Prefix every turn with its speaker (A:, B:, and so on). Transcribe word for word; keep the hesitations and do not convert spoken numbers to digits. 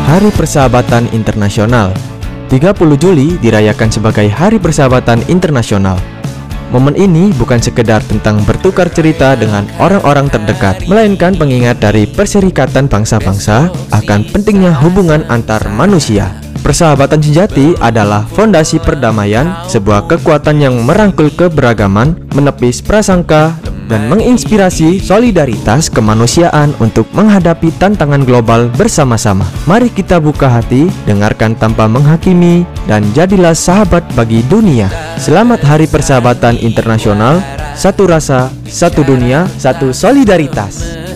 A: Hari Persahabatan Internasional. tiga puluh Juli dirayakan sebagai Hari Persahabatan Internasional. Momen ini bukan sekedar tentang bertukar cerita dengan orang-orang terdekat, melainkan pengingat dari perserikatan bangsa-bangsa akan pentingnya hubungan antar manusia. Persahabatan sejati adalah fondasi perdamaian, sebuah kekuatan yang merangkul keberagaman, menepis prasangka, dan menginspirasi solidaritas kemanusiaan untuk menghadapi tantangan global bersama-sama. Mari kita buka hati, dengarkan tanpa menghakimi, dan jadilah sahabat bagi dunia. Selamat Hari Persahabatan Internasional. Satu rasa, satu dunia, satu solidaritas.